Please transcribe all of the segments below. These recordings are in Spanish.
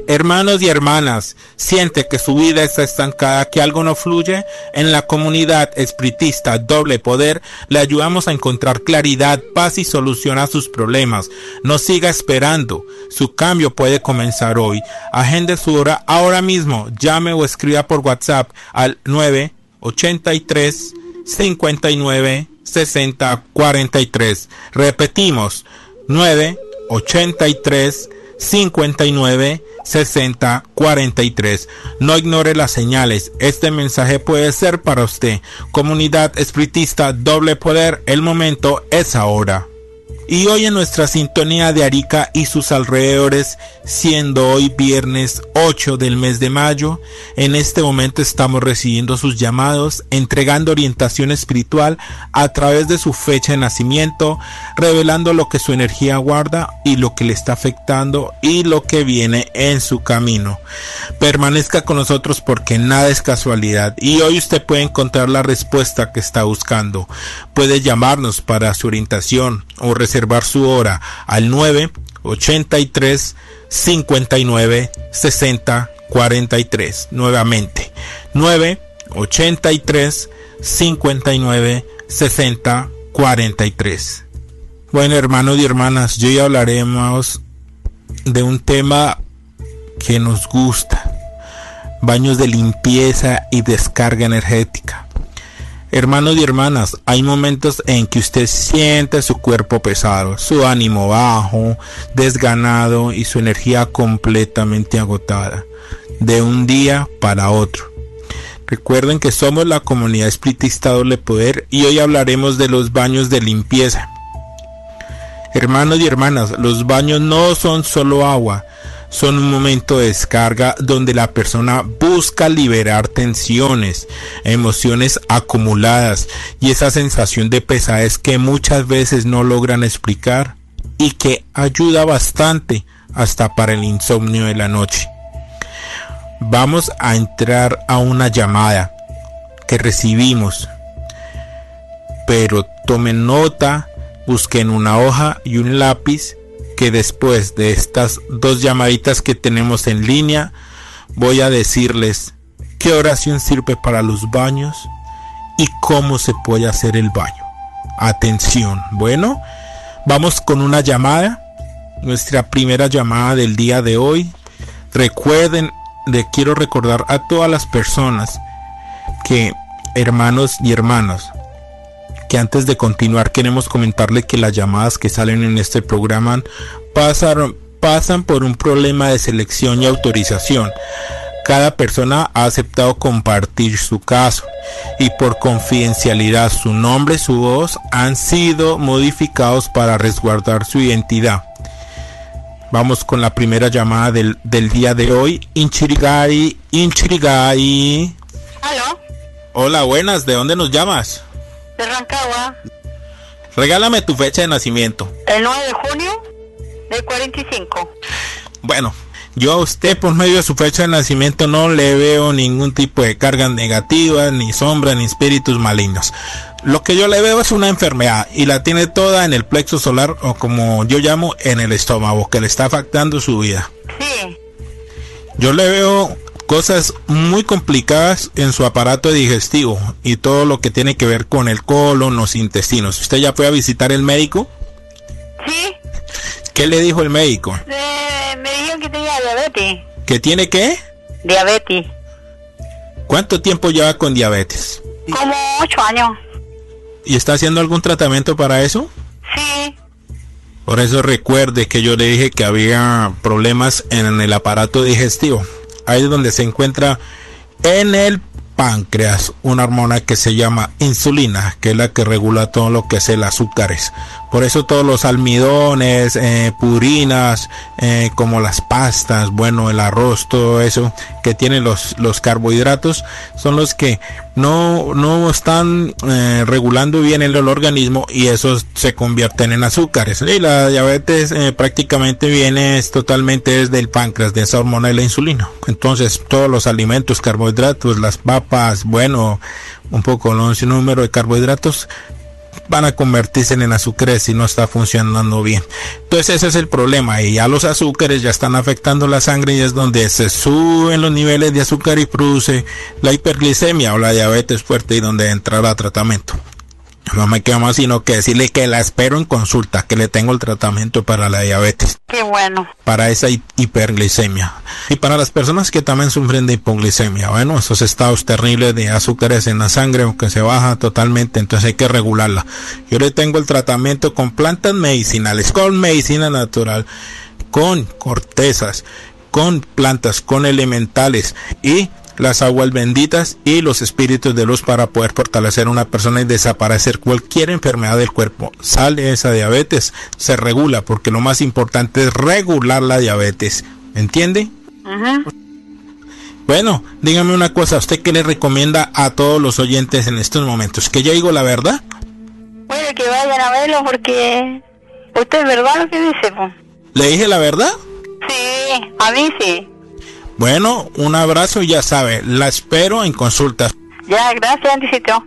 Hermanos y hermanas, ¿siente que su vida está estancada, que algo no fluye? En la comunidad espiritista Doble Poder le ayudamos a encontrar claridad, paz y solución a sus problemas. No siga esperando, su cambio puede comenzar hoy. Agende su hora ahora mismo, llame o escriba por WhatsApp al 983 59 60 43. Repetimos, 983 59 60 43. No ignore las señales. Este mensaje puede ser para usted. Comunidad espiritista Doble Poder, el momento es ahora. Y hoy en nuestra sintonía de Arica y sus alrededores, siendo hoy viernes 8 del mes de mayo, en este momento estamos recibiendo sus llamados, entregando orientación espiritual a través de su fecha de nacimiento, revelando lo que su energía guarda y lo que le está afectando y lo que viene en su camino. Permanezca con nosotros porque nada es casualidad y hoy usted puede encontrar la respuesta que está buscando. Puede llamarnos para su orientación o reservar su hora al 983 59 60 43. Nuevamente 983 59 60 43. Bueno, hermanos y hermanas, hoy hablaremos de un tema que nos gusta: baños de limpieza y descarga energética. Hermanos y hermanas, hay momentos en que usted siente su cuerpo pesado, su ánimo bajo, desganado y su energía completamente agotada, de un día para otro. Recuerden que somos la comunidad espiritista Doble Poder y hoy hablaremos de los baños de limpieza. Hermanos y hermanas, los baños no son solo agua, son un momento de descarga donde la persona busca liberar tensiones, emociones acumuladas y esa sensación de pesadez que muchas veces no logran explicar y que ayuda bastante hasta para el insomnio de la noche. Vamos a entrar a una llamada que recibimos, pero tomen nota, busquen una hoja y un lápiz, que después de estas dos llamaditas que tenemos en línea voy a decirles qué oración sirve para los baños y cómo se puede hacer el baño. Atención, bueno, vamos con una llamada, nuestra primera llamada del día de hoy. Recuerden, quiero recordar a todas las personas que, hermanos y hermanas, que antes de continuar queremos comentarle que las llamadas que salen en este programa pasan por un problema de selección y autorización. Cada persona ha aceptado compartir su caso y por confidencialidad su nombre y su voz han sido modificados para resguardar su identidad. Vamos con la primera llamada del día de hoy. Inchirigai. ¿Aló? Hola, buenas, ¿de dónde nos llamas? De Rancagua. Regálame tu fecha de nacimiento. El 9 de junio del 45. Bueno, yo a usted por medio de su fecha de nacimiento no le veo ningún tipo de cargas negativas, ni sombras, ni espíritus malignos. Lo que yo le veo es una enfermedad y la tiene toda en el plexo solar, o como yo llamo, en el estómago, que le está afectando su vida. Sí. Yo le veo cosas muy complicadas en su aparato digestivo y todo lo que tiene que ver con el colon, los intestinos. ¿Usted ya fue a visitar el médico? Sí. ¿Qué le dijo el médico? Me dijeron que tenía diabetes. ¿Que tiene qué? Diabetes. ¿Cuánto tiempo lleva con diabetes? Como 8 años. ¿Y está haciendo algún tratamiento para eso? Sí. Por eso recuerde que yo le dije que había problemas en el aparato digestivo. Ahí es donde se encuentra en el páncreas una hormona que se llama insulina, que es la que regula todo lo que es el azúcares. Por eso todos los almidones, purinas, como las pastas, bueno, el arroz, todo eso que tienen los carbohidratos son los que no están regulando bien el organismo y esos se convierten en azúcares. Y la diabetes prácticamente viene totalmente desde el páncreas, de esa hormona de la insulina. Entonces todos los alimentos, carbohidratos, las papas, bueno, un poco, un número de carbohidratos van a convertirse en azúcares si no está funcionando bien. Entonces ese es el problema, y ya los azúcares ya están afectando la sangre y es donde se suben los niveles de azúcar y produce la hiperglicemia o la diabetes fuerte, y donde entrará tratamiento. No me queda más sino que decirle que la espero en consulta, que le tengo el tratamiento para la diabetes. Qué bueno. Para esa hiperglicemia. Y para las personas que también sufren de hipoglicemia, bueno, esos estados terribles de azúcares en la sangre, aunque se baja totalmente, entonces hay que regularla. Yo le tengo el tratamiento con plantas medicinales, con medicina natural, con cortezas, con plantas, con elementales y las aguas benditas y los espíritus de luz para poder fortalecer a una persona y desaparecer cualquier enfermedad del cuerpo. Sale esa diabetes, se regula, porque lo más importante es regular la diabetes. ¿Me entiende? Bueno, dígame una cosa, ¿usted qué le recomienda a todos los oyentes en estos momentos? ¿Que yo digo la verdad? Bueno, que vayan a verlo porque usted es verdad lo que dice, pues. ¿Le dije la verdad? Sí, a mí sí. Bueno, un abrazo y ya sabe, la espero en consultas. Ya, gracias, Anticito.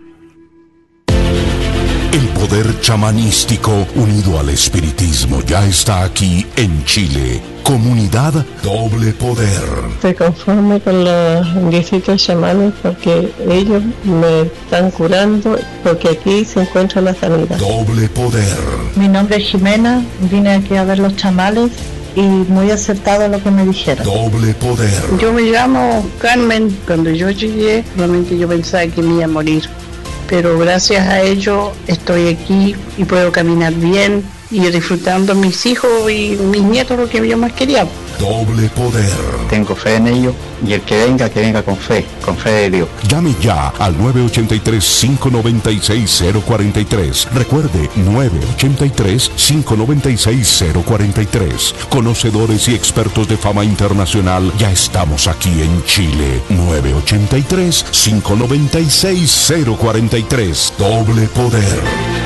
El poder chamanístico unido al espiritismo ya está aquí en Chile. Comunidad Doble Poder. Estoy conforme con los distintos chamanes porque ellos me están curando, porque aquí se encuentra la sanidad. Doble Poder. Mi nombre es Jimena, vine aquí a ver los chamales y muy acertado lo que me dijeron. Doble Poder. Yo me llamo Carmen. Cuando yo llegué, realmente yo pensaba que me iba a morir, pero gracias a ello estoy aquí y puedo caminar bien y disfrutando a mis hijos y mis nietos, lo que yo más quería. Doble Poder. Tengo fe en ello y el que venga con fe de Dios. Llame ya al 983-596-043. Recuerde, 983-596-043. Conocedores y expertos de fama internacional, ya estamos aquí en Chile. 983-596-043. Doble Poder.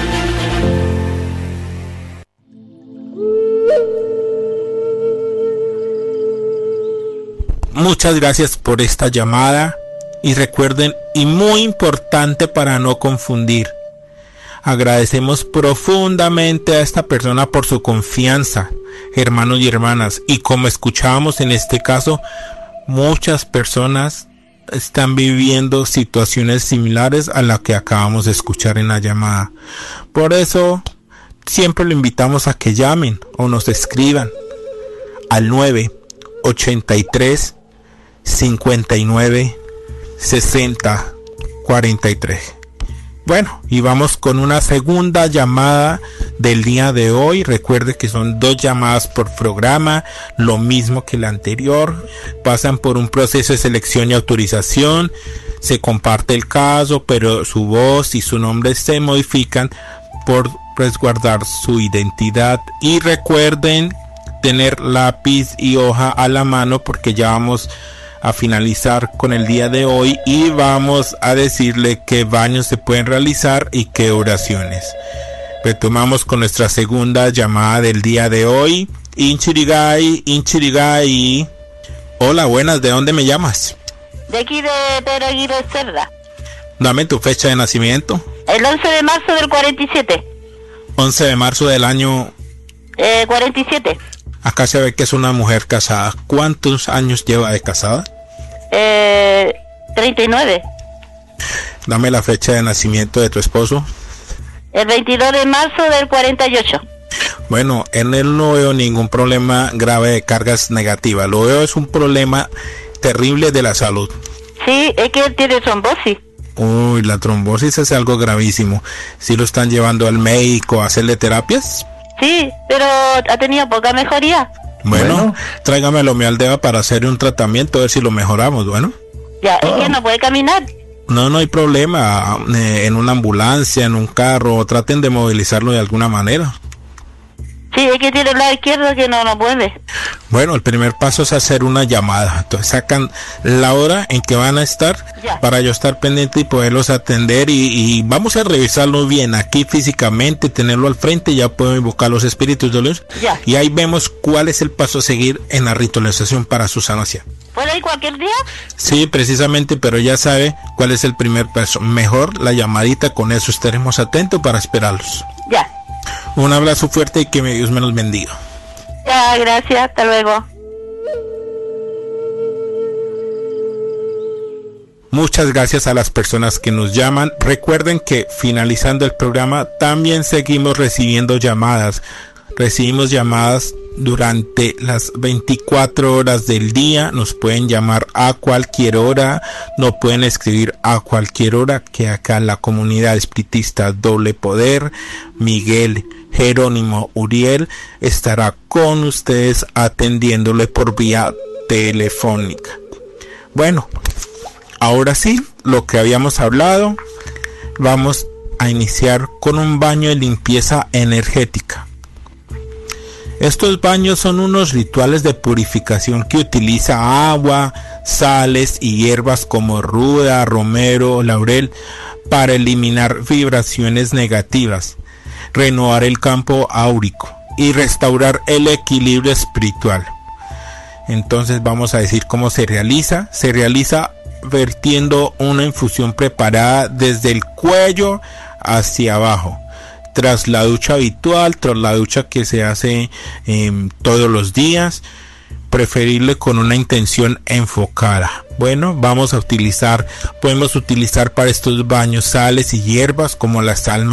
Muchas gracias por esta llamada y recuerden, y muy importante para no confundir, agradecemos profundamente a esta persona por su confianza, hermanos y hermanas, y como escuchábamos en este caso, muchas personas están viviendo situaciones similares a la que acabamos de escuchar en la llamada. Por eso siempre le invitamos a que llamen o nos escriban al 983 59 60 43. Bueno, y vamos con una segunda llamada del día de hoy. Recuerde que son 2 llamadas por programa, lo mismo que la anterior. Pasan por un proceso de selección y autorización. Se comparte el caso, pero su voz y su nombre se modifican por resguardar su identidad. Y recuerden tener lápiz y hoja a la mano, porque ya vamos a finalizar con el día de hoy y vamos a decirle qué baños se pueden realizar y qué oraciones. Retomamos con nuestra segunda llamada del día de hoy. Inchirigay. Hola, buenas, ¿de dónde me llamas? De aquí de Pedro Aguirre Cerda. Dame tu fecha de nacimiento. El 11 de marzo del 47. 11 de marzo del año 47. Acá se ve que es una mujer casada. ¿Cuántos años lleva de casada? 39. Dame la fecha de nacimiento de tu esposo. El 22 de marzo del 48. Bueno, en él no veo ningún problema grave de cargas negativas. Lo veo es un problema terrible de la salud. Sí, es que él tiene trombosis. Uy, la trombosis es algo gravísimo. ¿Sí lo están llevando al médico a hacerle terapias? Sí, pero ha tenido poca mejoría. Bueno, tráigamelo a mi aldea para hacer un tratamiento, a ver si lo mejoramos, bueno. Ya, es que no puede caminar. No hay problema. En una ambulancia, en un carro, traten de movilizarlo de alguna manera. Sí, es que tiene el lado izquierdo que no puede. Bueno, el primer paso es hacer una llamada. Entonces sacan la hora en que van a estar para yo estar pendiente y poderlos atender y vamos a revisarlo bien aquí físicamente, tenerlo al frente. Ya puedo invocar los espíritus de luz y ahí vemos cuál es el paso a seguir en la ritualización para su sanación. ¿Puedo ir cualquier día? Sí, precisamente, pero ya sabe cuál es el primer paso. Mejor la llamadita, con eso estaremos atentos para esperarlos. Ya. Un abrazo fuerte y que Dios me los bendiga. Ya, gracias, hasta luego. Muchas gracias a las personas que nos llaman. Recuerden que finalizando el programa también seguimos recibiendo llamadas. Recibimos llamadas durante las 24 horas del día. Nos pueden llamar a cualquier hora, nos pueden escribir a cualquier hora, que acá la comunidad espiritista Doble Poder, Miguel Jerónimo Uriel, estará con ustedes atendiéndole por vía telefónica. Bueno, ahora sí, lo que habíamos hablado, vamos a iniciar con un baño de limpieza energética. Estos baños son unos rituales de purificación que utiliza agua, sales y hierbas como ruda, romero o laurel para eliminar vibraciones negativas, renovar el campo áurico y restaurar el equilibrio espiritual. Entonces vamos a decir cómo se realiza. Se realiza vertiendo una infusión preparada desde el cuello hacia abajo, tras la ducha habitual, tras la ducha que se hace todos los días, preferible con una intención enfocada. Bueno, podemos utilizar para estos baños sales y hierbas como la sal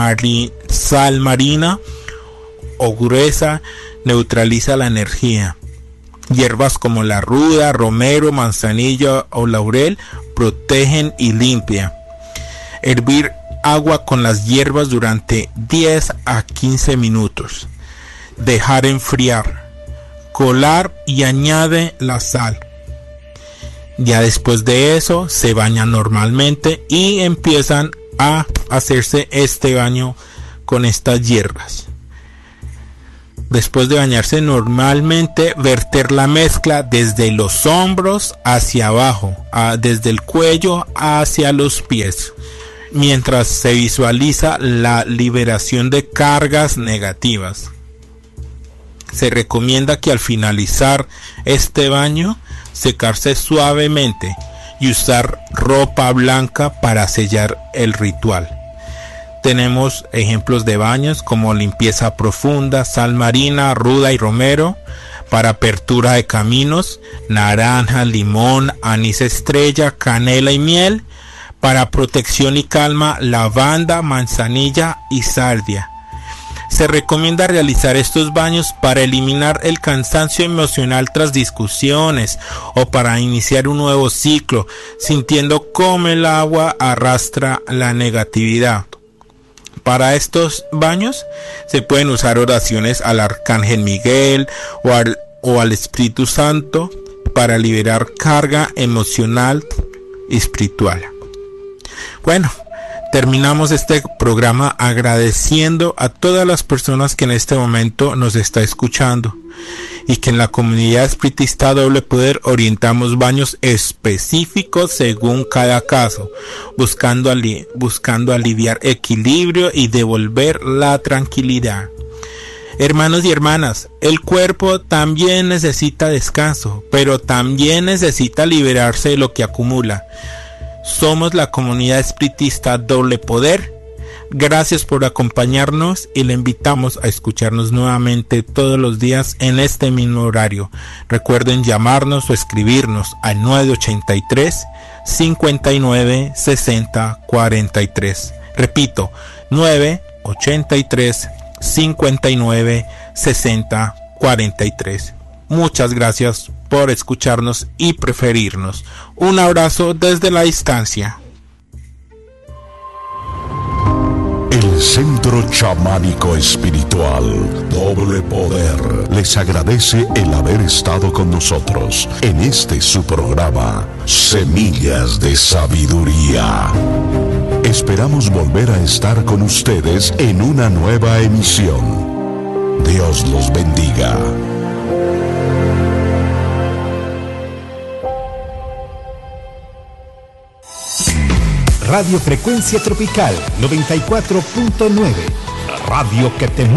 marina o gruesa, neutraliza la energía. Hierbas como la ruda, romero, manzanilla o laurel protegen y limpian. Hervir agua con las hierbas durante 10 a 15 minutos. Dejar enfriar. Colar y añade la sal. Ya después de eso se bañan normalmente y empiezan a hacerse este baño con estas hierbas. Después de bañarse normalmente, verter la mezcla desde los hombros hacia abajo, desde el cuello hacia los pies, mientras se visualiza la liberación de cargas negativas. Se recomienda que al finalizar este baño, secarse suavemente y usar ropa blanca para sellar el ritual. Tenemos ejemplos de baños como limpieza profunda, sal marina, ruda y romero, para apertura de caminos, naranja, limón, anís estrella, canela y miel, para protección y calma, lavanda, manzanilla y salvia. Se recomienda realizar estos baños para eliminar el cansancio emocional tras discusiones o para iniciar un nuevo ciclo, sintiendo cómo el agua arrastra la negatividad. Para estos baños se pueden usar oraciones al Arcángel Miguel o al Espíritu Santo para liberar carga emocional y espiritual. Bueno, terminamos este programa agradeciendo a todas las personas que en este momento nos está escuchando y que en la comunidad espiritista Doble Poder orientamos baños específicos según cada caso, buscando aliviar equilibrio y devolver la tranquilidad. Hermanos y hermanas, el cuerpo también necesita descanso, pero también necesita liberarse de lo que acumula. Somos la comunidad espiritista Doble Poder. Gracias por acompañarnos y le invitamos a escucharnos nuevamente todos los días en este mismo horario. Recuerden llamarnos o escribirnos al 983 59 60 43. Repito, 983 59 60 43. Muchas gracias por escucharnos y preferirnos. Un abrazo desde la distancia. El Centro Chamánico Espiritual Doble Poder les agradece el haber estado con nosotros en este su programa Semillas de Sabiduría. Esperamos volver a estar con ustedes en una nueva emisión. Dios los bendiga. Radio Frecuencia Tropical 94.9. La radio que te